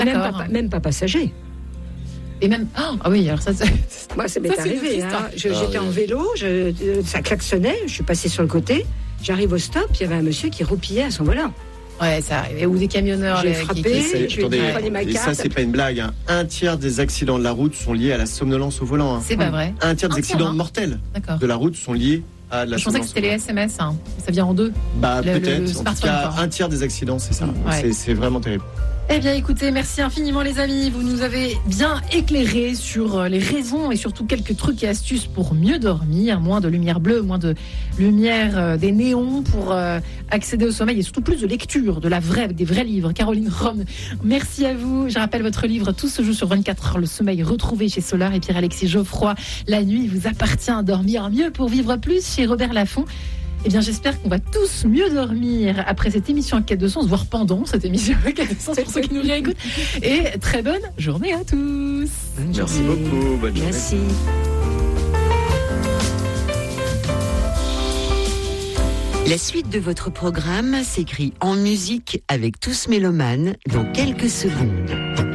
Même pas passager. Et même oui, alors ça moi ça m'est arrivé. J'étais en vélo, ça klaxonnait, je suis passée sur le côté, j'arrive au stop, il y avait un monsieur qui roupillait à son volant. Ouais, ça arrivait. Ou des camionneurs. J'ai frappé, je lui ai pris ma carte. Et ça, c'est pas une blague. Un tiers des accidents de la route sont liés à la somnolence au volant. C'est pas vrai. Un tiers des accidents mortels de la route sont liés à la somnolence. Je pensais que c'était les SMS. Ça vient en deux. Peut-être. En tout cas, un tiers des accidents, c'est ça. Ouais. C'est vraiment terrible. Eh bien, écoutez, merci infiniment les amis. Vous nous avez bien éclairé sur les raisons et surtout quelques trucs et astuces pour mieux dormir. Moins de lumière bleue, moins de lumière des néons pour accéder au sommeil et surtout plus de lecture, des vrais livres. Caroline Rome, merci à vous. Je rappelle votre livre Tout se joue sur 24 heures, le sommeil retrouvé chez Solar et Pierre-Alexis Geoffroy. La nuit vous appartient à dormir mieux pour vivre plus chez Robert Laffont. Eh bien, j'espère qu'on va tous mieux dormir après cette émission à quête de sens, voire pendant cette émission à quête de sens pour ceux qui nous réécoutent. Et très bonne journée à tous. Merci beaucoup. Bonne journée. Merci. La suite de votre programme s'écrit en musique avec Tous Mélomanes dans quelques secondes.